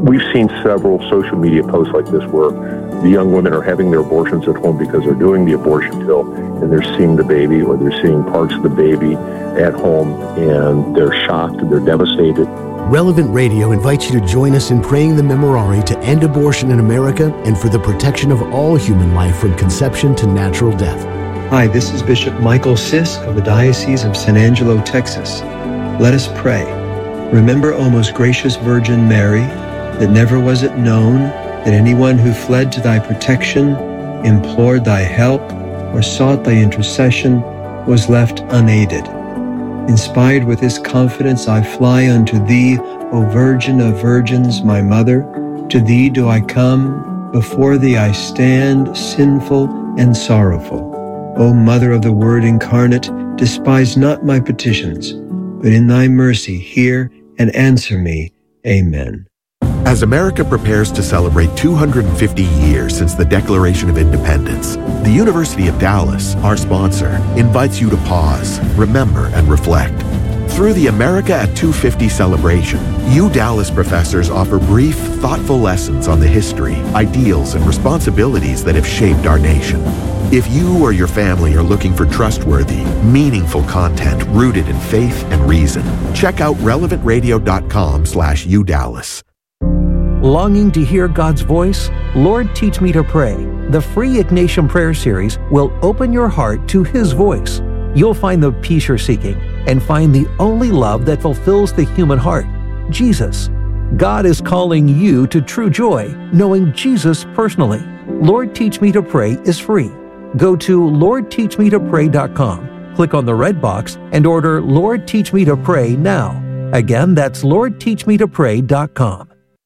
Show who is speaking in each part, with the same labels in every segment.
Speaker 1: We've seen several social media posts like this where the young women are having their abortions at home because they're doing the abortion pill and they're seeing the baby or they're seeing parts of the baby at home and they're shocked and they're devastated.
Speaker 2: Relevant Radio invites you to join us in praying the Memorare to end abortion in America and for the protection of all human life from conception to natural death.
Speaker 3: Hi, this is Bishop Michael Sisk of the Diocese of San Angelo, Texas. Let us pray. Remember, O most gracious Virgin Mary, that never was it known that anyone who fled to thy protection, implored thy help, or sought thy intercession was left unaided. Inspired with this confidence, I fly unto thee, O Virgin of Virgins, my Mother. To thee do I come, before thee I stand, sinful and sorrowful. O Mother of the Word incarnate, despise not my petitions, but in thy mercy hear and answer me. Amen.
Speaker 4: As America prepares to celebrate 250 years since the Declaration of Independence, the University of Dallas, our sponsor, invites you to pause, remember, and reflect. Through the America at 250 celebration, Dallas professors offer brief, thoughtful lessons on the history, ideals, and responsibilities that have shaped our nation. If you or your family are looking for trustworthy, meaningful content rooted in faith and reason, check out relevantradio.com/UDallas.
Speaker 5: Longing to hear God's voice? Lord, Teach Me to Pray. The free Ignatian Prayer Series will open your heart to His voice. You'll find the peace you're seeking and find the only love that fulfills the human heart, Jesus. God is calling you to true joy, knowing Jesus personally. Lord, Teach Me to Pray is free. Go to LordTeachMeToPray.com, click on the red box, and order Lord, Teach Me to Pray now. Again, that's LordTeachMeToPray.com.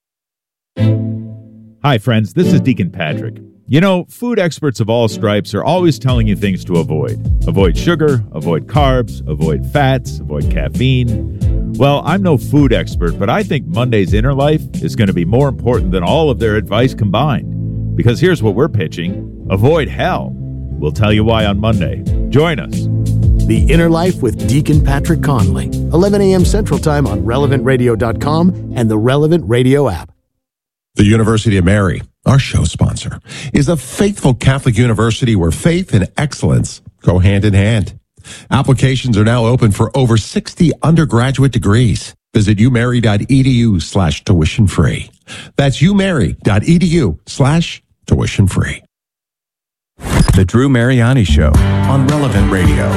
Speaker 6: Hi, friends. This is Deacon Patrick. You know, food experts of all stripes are always telling you things to avoid. Avoid sugar, avoid carbs, avoid fats, avoid caffeine. Well, I'm no food expert, but I think Monday's Inner Life is going to be more important than all of their advice combined. Because here's what we're pitching. Avoid hell. We'll tell you why on Monday. Join us.
Speaker 2: The Inner Life with Deacon Patrick Conley, 11 a.m. Central Time on RelevantRadio.com and the Relevant Radio app.
Speaker 7: The University of Mary, our show sponsor, is a faithful Catholic university where faith and excellence go hand in hand. Applications are now open for over 60 undergraduate degrees. Visit umary.edu/tuition free. That's umary.edu/tuition free.
Speaker 8: The Drew Mariani Show on Relevant Radio.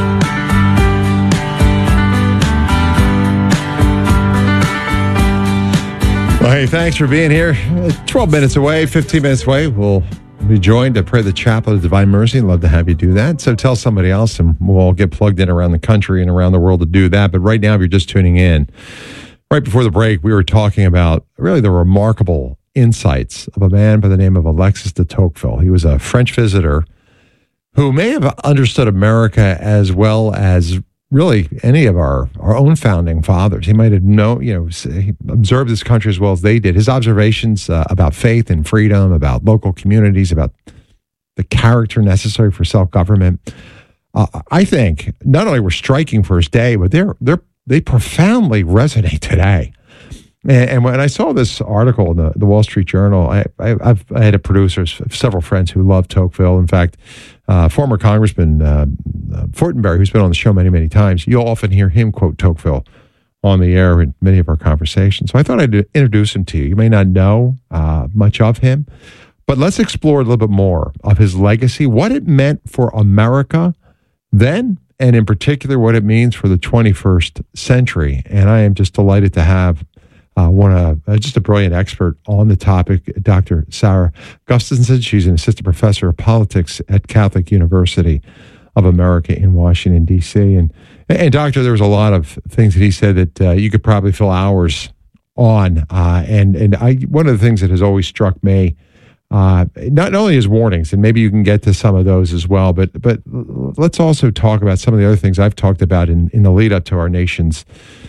Speaker 7: Well, hey, thanks for being here. 12 minutes away, 15 minutes away. We'll be joined to pray the Chaplet of Divine Mercy. I'd love to have you do that. So tell somebody else, and we'll all get plugged in around the country and around the world to do that. But right now, if you're just tuning in, right before the break, we were talking about really the remarkable insights of a man by the name of Alexis de Tocqueville. He was a French visitor who may have understood America as well as really any of our own founding fathers. He might have he observed this country as well as they did. His observations about faith and freedom, about local communities, about the character necessary for self-government, I think not only were striking for his day, but they profoundly resonate today. And when I saw this article in the Wall Street Journal, I had a producer, several friends who love Tocqueville. In fact, former Congressman Fortenberry, who's been on the show many, many times, you'll often hear him quote Tocqueville on the air in many of our conversations. So I thought I'd introduce him to you. You may not know much of him, but let's explore a little bit more of his legacy, what it meant for America then, and in particular, what it means for the 21st century. And I am just delighted to have just a brilliant expert on the topic, Dr. Sarah Gustafson. She's an assistant professor of politics at Catholic University of America in Washington, D.C. And Doctor, there was a lot of things that he said that you could probably fill hours on. One of the things that has always struck me, not only his warnings, and maybe you can get to some of those as well, but let's also talk about some of the other things I've talked about in the lead up to our nation's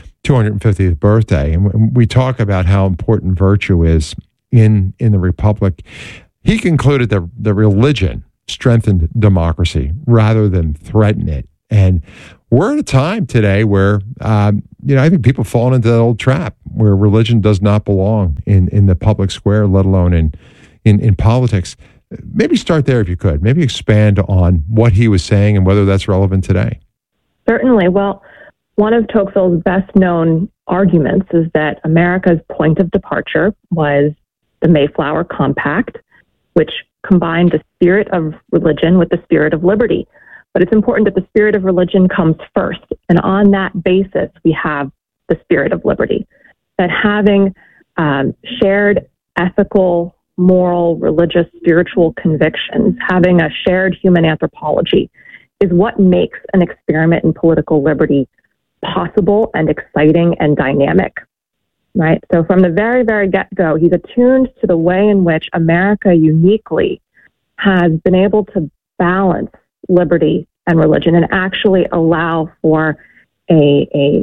Speaker 7: 250th birthday. And we talk about how important virtue is in the Republic. He concluded that the religion strengthened democracy rather than threaten it. And we're at a time today where, I think people fall into that old trap where religion does not belong in the public square, let alone in politics. Maybe start there if you could. Maybe expand on what he was saying and whether that's relevant today.
Speaker 9: Certainly. Well, one of Tocqueville's best-known arguments is that America's point of departure was the Mayflower Compact, which combined the spirit of religion with the spirit of liberty. But it's important that the spirit of religion comes first. And on that basis, we have the spirit of liberty. That having shared ethical, moral, religious, spiritual convictions, having a shared human anthropology, is what makes an experiment in political liberty possible and exciting and dynamic, right? So from the very, very get-go, he's attuned to the way in which America uniquely has been able to balance liberty and religion and actually allow for a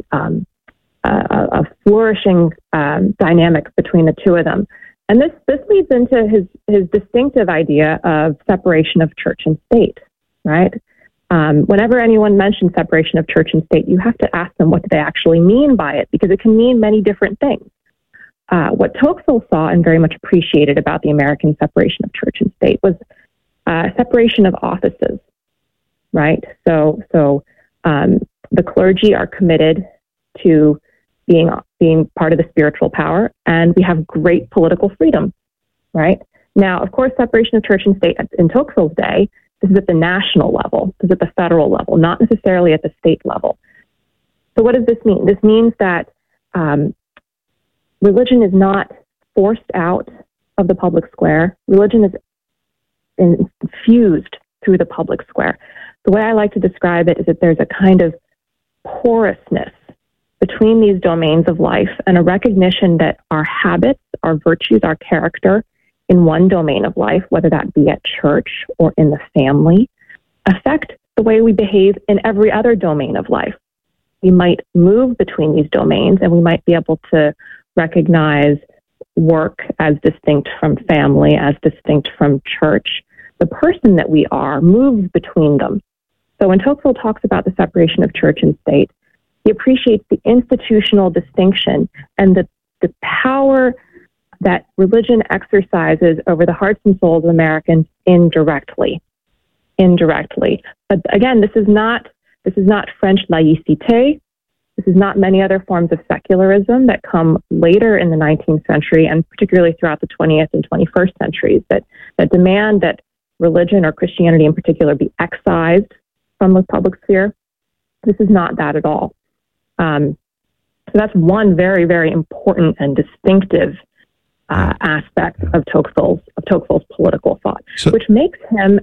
Speaker 9: flourishing dynamic between the two of them. And this leads into his distinctive idea of separation of church and state, right? Whenever anyone mentions separation of church and state, you have to ask them what do they actually mean by it, because it can mean many different things. What Tocqueville saw and very much appreciated about the American separation of church and state was separation of offices, right? So the clergy are committed to being part of the spiritual power, and we have great political freedom, right? Now, of course, separation of church and state in Tocqueville's day, this is at the national level, this is at the federal level, not necessarily at the state level. So what does this mean? This means that religion is not forced out of the public square. Religion is infused through the public square. The way I like to describe it is that there's a kind of porousness between these domains of life and a recognition that our habits, our virtues, our character in one domain of life, whether that be at church or in the family, affect the way we behave in every other domain of life. We might move between these domains and we might be able to recognize work as distinct from family, as distinct from church. The person that we are moves between them. So when Tocqueville talks about the separation of church and state, he appreciates the institutional distinction and the power that religion exercises over the hearts and souls of Americans indirectly. But again, this is not French laïcité. This is not many other forms of secularism that come later in the 19th century and particularly throughout the 20th and 21st centuries that demand that religion or Christianity in particular be excised from the public sphere. This is not that at all. So that's one very, very important and distinctive aspect of Tocqueville's political thought, which makes him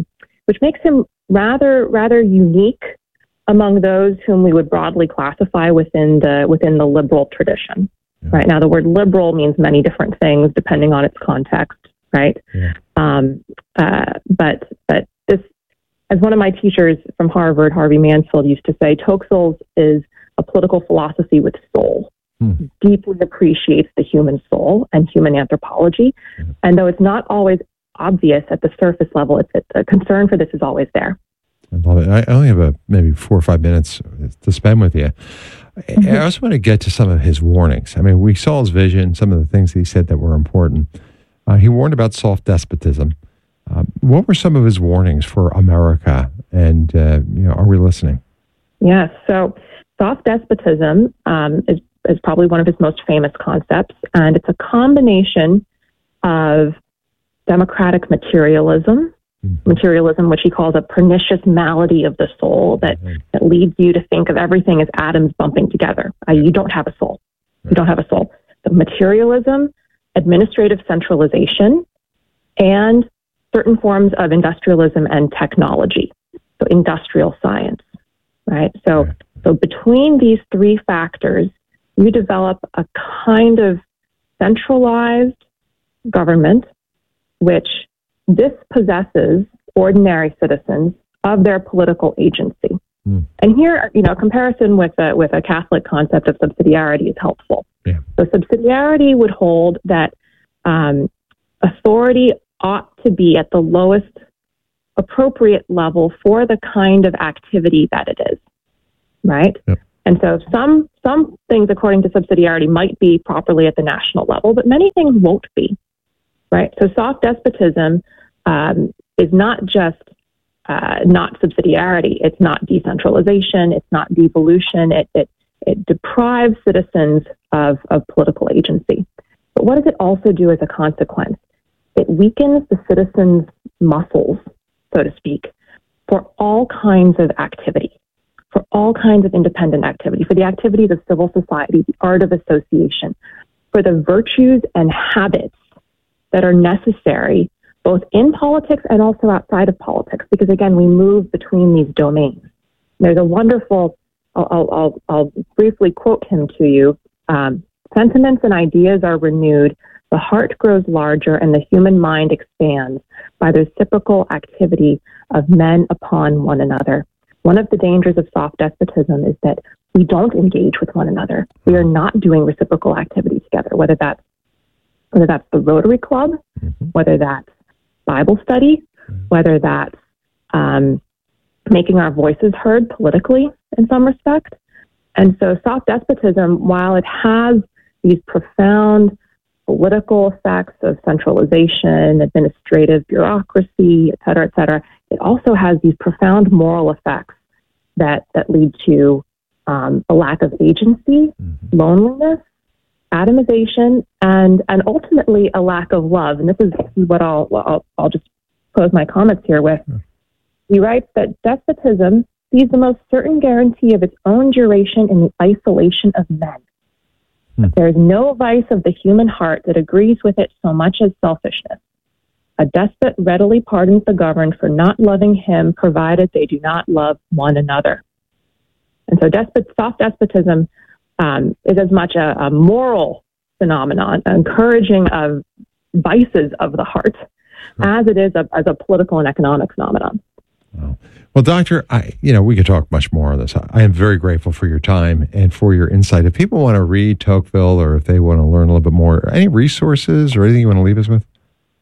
Speaker 9: rather unique among those whom we would broadly classify within the liberal tradition. Yeah. Right now, the word liberal means many different things depending on its context. Right, yeah. But this, as one of my teachers from Harvard, Harvey Mansfield, used to say, Tocqueville's is a political philosophy with soul. Deeply appreciates the human soul and human anthropology. And though it's not always obvious at the surface level, a concern for this is always there.
Speaker 7: I love it. I only have maybe 4 or 5 minutes to spend with you. I also want to get to some of his warnings. I mean, we saw his vision, some of the things that he said that were important. He warned about soft despotism. What were some of his warnings for America? And, are we listening?
Speaker 9: Yes. So soft despotism is probably one of his most famous concepts. And it's a combination of democratic materialism, which he calls a pernicious malady of the soul that leads you to think of everything as atoms bumping together. You don't have a soul. You don't have a soul. The materialism, administrative centralization, and certain forms of industrialism and technology. So industrial science, right? So between these three factors, you develop a kind of centralized government which dispossesses ordinary citizens of their political agency. And here, a comparison with a Catholic concept of subsidiarity is helpful. Yeah. So subsidiarity would hold that authority ought to be at the lowest appropriate level for the kind of activity that it is. right?
Speaker 7: Yep.
Speaker 9: And so some things, according to subsidiarity, might be properly at the national level, but many things won't be, right? So soft despotism is not just not subsidiarity. It's not decentralization. It's not devolution. It deprives citizens of political agency. But what does it also do as a consequence? It weakens the citizens' muscles, so to speak, for all kinds of activity, for all kinds of independent activity, for the activities of civil society, the art of association, for the virtues and habits that are necessary both in politics and also outside of politics, because again, we move between these domains. There's a wonderful, I'll briefly quote him to you. Sentiments and ideas are renewed, the heart grows larger, and the human mind expands by the reciprocal activity of men upon one another. One of the dangers of soft despotism is that we don't engage with one another. We are not doing reciprocal activity together, whether that's the Rotary Club, whether that's Bible study, whether that's making our voices heard politically in some respect. And so soft despotism, while it has these profound political effects of centralization, administrative bureaucracy, et cetera, it also has these profound moral effects that lead to a lack of agency, loneliness, atomization, and ultimately a lack of love. And this is what I'll just close my comments here with. He writes that despotism sees the most certain guarantee of its own duration in the isolation of men. There is no vice of the human heart that agrees with it so much as selfishness. A despot readily pardons the governed for not loving him, provided they do not love one another. And so soft despotism is as much a moral phenomenon, encouraging of vices of the heart, as it is as a political and economic phenomenon.
Speaker 7: Well, Doctor, we could talk much more on this. I am very grateful for your time and for your insight. If people want to read Tocqueville, or if they want to learn a little bit more, any resources or anything you want to leave us with?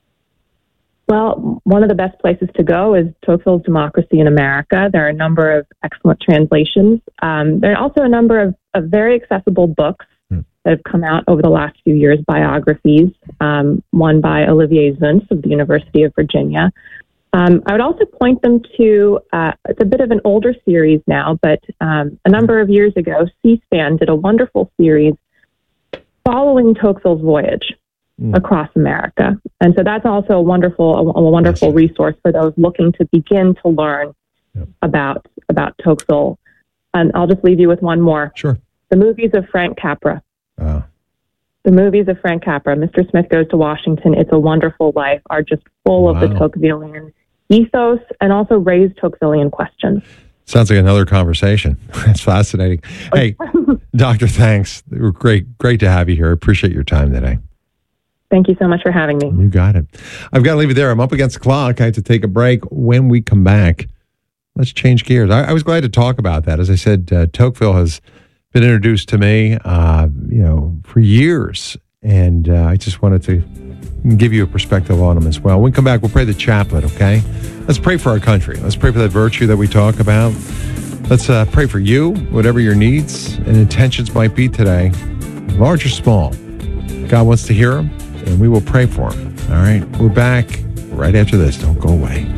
Speaker 9: Well, one of the best places to go is Tocqueville's Democracy in America. There are a number of excellent translations. There are also a number of very accessible books that have come out over the last few years, biographies, one by Olivier Zuntz of the University of Virginia. I would also point them to, it's a bit of an older series now, but a number of years ago, C-SPAN did a wonderful series following Tocqueville's voyage across America. And so that's also a wonderful resource for those looking to begin to learn about Tocqueville. And I'll just leave you with one more.
Speaker 7: Sure.
Speaker 9: The movies of Frank Capra. The movies of Frank Capra, Mr. Smith Goes to Washington, It's a Wonderful Life, are just full of the Tocquevillian ethos and also raise Tocquevillian questions.
Speaker 7: Sounds like another conversation. That's fascinating. Hey, Doctor, thanks. It was great to have you here. I appreciate your time today.
Speaker 9: Thank you so much for having me.
Speaker 7: You got it. I've got to leave it there. I'm up against the clock. I have to take a break. When we come back, let's change gears. I was glad to talk about that. As I said, Tocqueville has been introduced to me, for years. And I just wanted to give you a perspective on him as well. When we come back, we'll pray the chaplet, okay? Let's pray for our country. Let's pray for that virtue that we talk about. Let's pray for you, whatever your needs and intentions might be today, large or small. God wants to hear them, and we will pray for them. All right? We're back right after this. Don't go away.